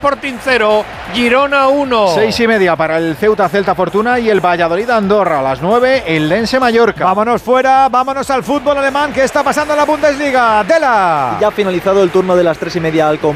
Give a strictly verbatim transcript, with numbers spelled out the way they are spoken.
Sporting cero, Girona uno. Seis y media para el Ceuta Celta Fortuna y el Valladolid Andorra. A las nueve el Lense Mallorca. Vámonos fuera, vámonos al fútbol alemán. ¿Qué está pasando en la Bundesliga? Dela. Ya ha finalizado el turno de las tres y media al